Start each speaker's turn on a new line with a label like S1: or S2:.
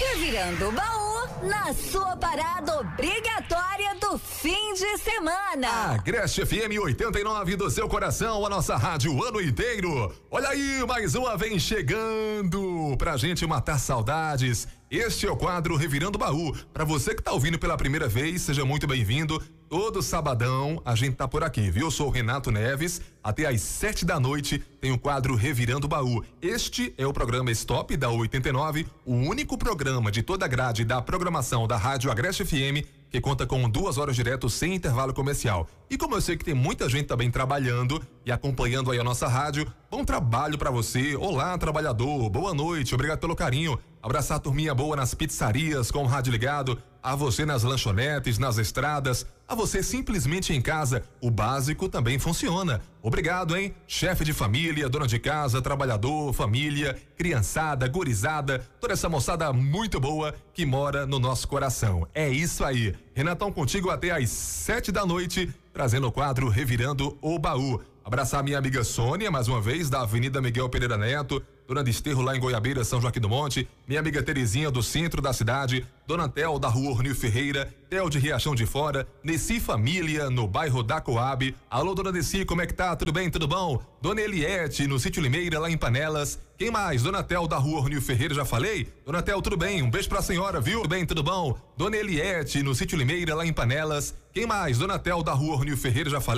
S1: Revirando o baú na sua parada obrigatória do fim de semana.
S2: Agreste FM 89 do seu coração, a nossa rádio o ano inteiro. Olha aí, mais uma vem chegando pra gente matar saudades. Este é o quadro Revirando o Baú. Pra você que tá ouvindo pela primeira vez, seja muito bem-vindo. Todo sabadão a gente tá por aqui, viu? Eu sou o Renato Neves. Até às 7 da noite tem o quadro Revirando o Baú. Este é o programa Stop da 89, o único programa de toda a grade da programação da Rádio Agreste FM que conta com 2 horas direto sem intervalo comercial. E como eu sei que tem muita gente também trabalhando e acompanhando aí a nossa rádio, bom trabalho pra você. Olá, trabalhador, boa noite, obrigado pelo carinho. Abraçar a turminha boa nas pizzarias com o rádio ligado, a você nas lanchonetes, nas estradas, a você simplesmente em casa, o básico também funciona. Obrigado, hein? Chefe de família, dona de casa, trabalhador, família, criançada, gurizada, toda essa moçada muito boa que mora no nosso coração. É isso aí. Renatão contigo até às 7 da noite, trazendo o quadro Revirando o Baú. Abraçar minha amiga Sônia, mais uma vez, da Avenida Miguel Pereira Neto, Dona Desterro lá em Goiabeira, São Joaquim do Monte, minha amiga Terezinha do centro da cidade, Dona Tel da Rua Ornil Ferreira, Tel de Riachão de Fora, Nessi Família no bairro da Coab. Alô, Dona Nessi, como é que tá? Tudo bem? Tudo bom? Dona Eliette no Sítio Limeira lá em Panelas. Quem mais? Dona Tel da Rua Ornil Ferreira, já falei? Dona Tel, tudo bem? Um beijo pra senhora, viu? Tudo bem? Tudo bom? Dona Eliette no Sítio Limeira lá em Panelas. Quem mais? Dona Tel da Rua Ornil Ferreira, já falei?